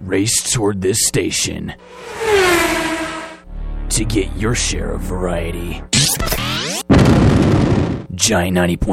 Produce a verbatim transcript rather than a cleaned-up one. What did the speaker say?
race toward this station to get your share of variety. Giant ninety point